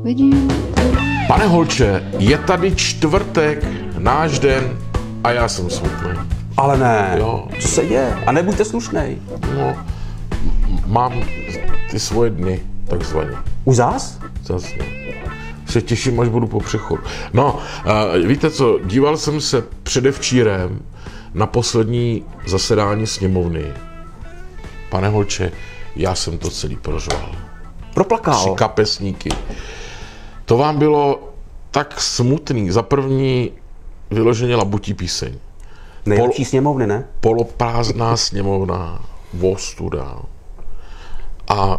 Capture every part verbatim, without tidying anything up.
vidím. Pane Holče, je tady čtvrtek, náš den a já jsem smutný. Ale ne, Jo. co se děje? A nebuďte slušnej. No, m- mám ty svoje dny, takzvaně. Už zás? Zase. Se těším, až budu po přechodu. No, uh, víte co, díval jsem se předevčírem na poslední zasedání sněmovny. Pane Holče, já jsem to celý prožval. Tři Proplakal. kapesníky. To vám bylo tak smutný. Za první vyloženě labutí píseň. Nejlepší sněmovny, ne? Poloprázdná sněmovna, ostuda. A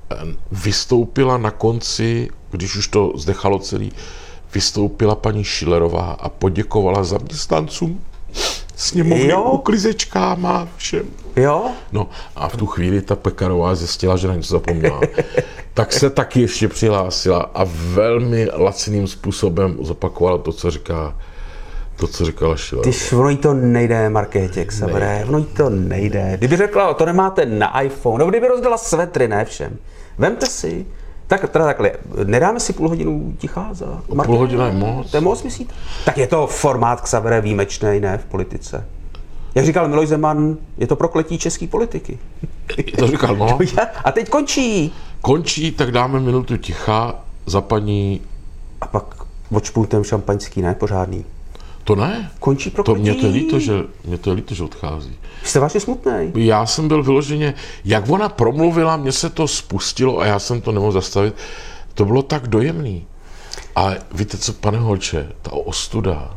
vystoupila na konci, když už to zdechalo celý, vystoupila paní Schillerová a poděkovala zaměstnancům sněmovny, Jo. uklizečkám všem. Jo? No a v tu chvíli ta Pekarová zjistila, že na něco zapomněla. Tak se taky ještě přihlásila a velmi laciným způsobem zopakovala to, co říká, to, co říkala Schillerová. Ty ono jí to nejde, Markétěk, Savere, ono jí to nejde. Kdyby řekla, to nemáte na iPhone, nebo kdyby rozdala svetry, ne všem. Vemte si, tak teda takhle, nedáme si půl hodinu ticha za Markétu? Půl hodina je moc. To je moc, myslíte? Tak je to formát k Savere výjimečný, ne, v politice. Jak říkal Miloš Zeman, je to prokletí české politiky. To říkal, no. A teď končí. Končí, tak dáme minutu ticha za paní... A pak odšpultem šampaňský, ne, pořádný. To ne. Končí To prokletí. mě to je líto, že, mě to je líto, že odchází. Jste vážně smutnej. Já jsem byl vyloženě, jak ona promluvila, mně se to spustilo a já jsem to nemohl zastavit. To bylo tak dojemný. Ale víte co, pane Holče, ta ostuda,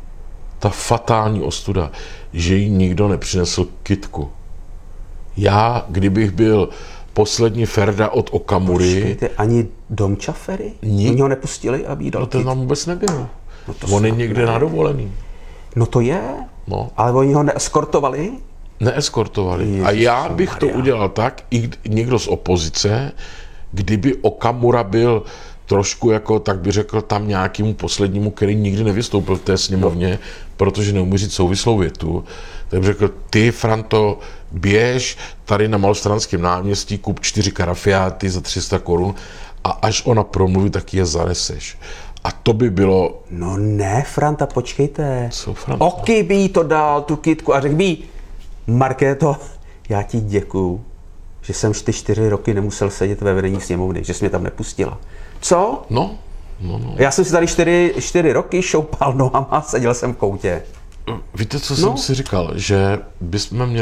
ta fatální ostuda, že jí nikdo nepřinesl kytku. Já, kdybych byl poslední Ferda od Okamury, Počkejte, ani Dom Čafery? Ni- Oni ho nepustili, aby jí dal no ten kyt. tam vůbec nebyl. No to On je snad někde ne. na dovolený. No to je, No. ale oni ho neeskortovali? Neeskortovali. A já bych to Ježišmarja. udělal tak, i kdy- někdo z opozice, kdyby Okamura byl trošku jako, tak by řekl tam nějakému poslednímu, který nikdy nevystoupil v té sněmovně, no. protože neumí říct souvislou větu, tak by řekl, ty, Franto, běž tady na Malostranském náměstí, kup čtyři karafiáty za tři sta korun a až ona promluví, tak je zaneseš. A to by bylo... No ne, Franta, počkejte. Co, Franta? Oky by jí to dal, tu kytku, a řekl by jí, Markéto, já ti děkuju, že jsem ty čtyři roky nemusel sedět ve vedení sněmovny, že jsi mě tam nepustila. Co? No, no, no. Já jsem si tady čtyři, čtyři roky šoupal nohama a seděl jsem v koutě. Víte, co No. jsem si říkal? Že bychom měli